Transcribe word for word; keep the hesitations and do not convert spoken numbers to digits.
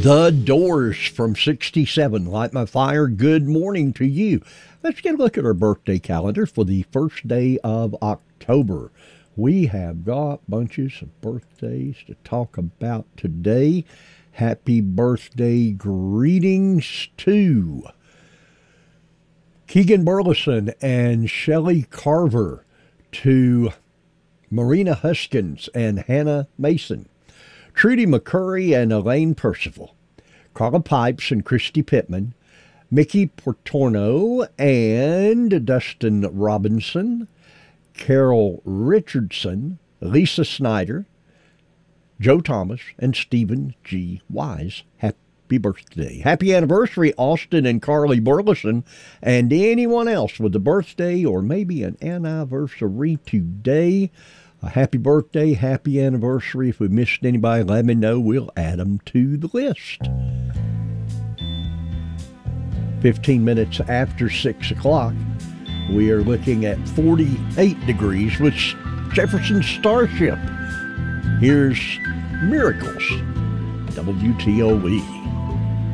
The Doors from sixty-seven, Light My Fire. Good morning to you. Let's get a look at our birthday calendar for the first day of October. We have got bunches of birthdays to talk about today. Happy birthday greetings to Keegan Burleson and Shelley Carver, to Marina Huskins and Hannah Mason, Trudy McCurry and Elaine Percival, Carla Pipes and Christy Pittman, Mickey Portorno and Dustin Robinson, Carol Richardson, Lisa Snyder, Joe Thomas, and Stephen G. Wise. Happy birthday. Happy anniversary, Austin and Carly Burleson, and anyone else with a birthday or maybe an anniversary today. A happy birthday, happy anniversary. If we missed anybody, let me know. We'll add them to the list. fifteen minutes after six o'clock, we are looking at forty-eight degrees with Jefferson Starship. Here's Miracles, W T O E.